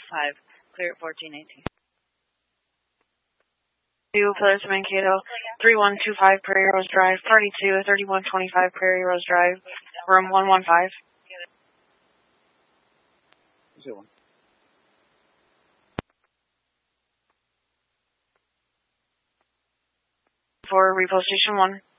5. Clear at 1418. 2, Pillars of Mankato, 3125 Prairie Rose Drive, Party 2, 3125 Prairie Rose Drive, room 115. For Repo Station 1.